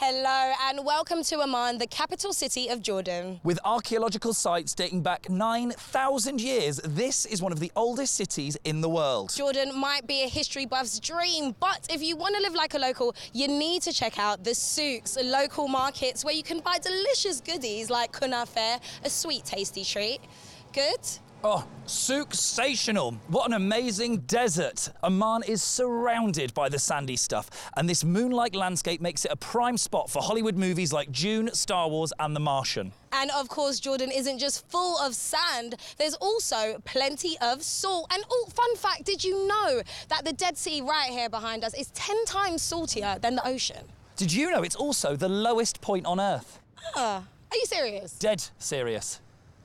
Hello and welcome to Amman, the capital city of Jordan. With archaeological sites dating back 9,000 years, this is one of the oldest cities in the world. Jordan might be a history buff's dream, but if you want to live like a local, you need to check out the souks, local markets where you can buy delicious goodies like kunafa, a sweet, tasty treat. Good? Oh, souk-sational. What an amazing desert. Amman is surrounded by the sandy stuff, and this moon-like landscape makes it a prime spot for Hollywood movies like Dune, Star Wars and The Martian. And of course, Jordan isn't just full of sand, there's also plenty of salt. And oh, fun fact, did you know that the Dead Sea right here behind us is 10 times saltier than the ocean? Did you know it's also the lowest point on Earth? Are you serious? Dead serious.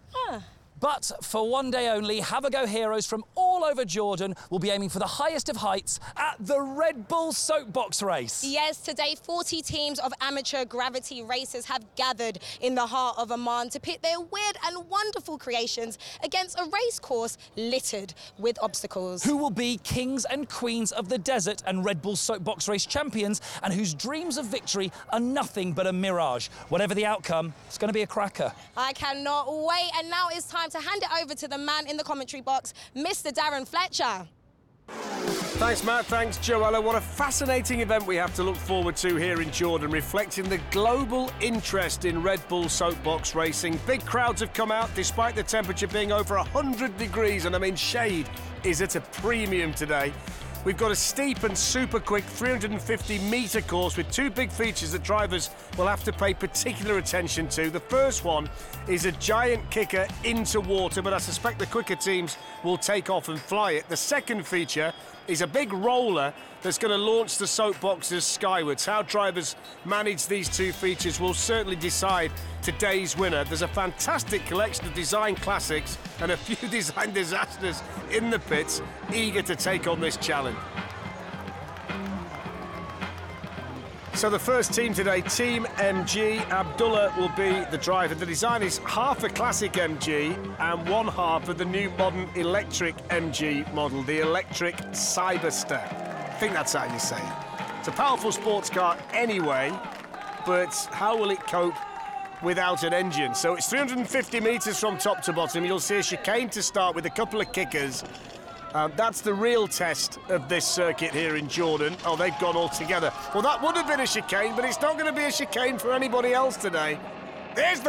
But for one day only, Have-A-Go heroes from all over Jordan will be aiming for the highest of heights at the Red Bull Soapbox Race. Yes, today 40 teams of amateur gravity racers have gathered in the heart of Amman to pit their weird and wonderful creations against a race course littered with obstacles. Who will be kings and queens of the desert and Red Bull Soapbox Race champions, and whose dreams of victory are nothing but a mirage. Whatever the outcome, it's going to be a cracker. I cannot wait, and now it's time to hand it over to the man in the commentary box, Mr. Darren Fletcher. Thanks, Matt. Thanks, Joella. What a fascinating event we have to look forward to here in Jordan, reflecting the global interest in Red Bull soapbox racing. Big crowds have come out, despite the temperature being over 100 degrees, and I mean, shade is at a premium today. We've got a steep and super quick 350-metre course with two big features that drivers will have to pay particular attention to. The first one is a giant kicker into water, but I suspect the quicker teams will take off and fly it. The second feature is a big roller that's going to launch the soapboxes skywards. How drivers manage these two features will certainly decide today's winner. There's a fantastic collection of design classics and a few design disasters in the pits, eager to take on this challenge. So the first team today, Team MG. Abdullah will be the driver. The design is half a classic MG and one half of the new modern electric MG model, the electric Cyberster. I think that's how you say it. It's a powerful sports car anyway, but how will it cope without an engine? So it's 350 metres from top to bottom. You'll see a chicane to start with a couple of kickers. That's the real test of this circuit here in Jordan. Oh, they've gone all together. Well, that would have been a chicane, but it's not going to be a chicane for anybody else today. There's the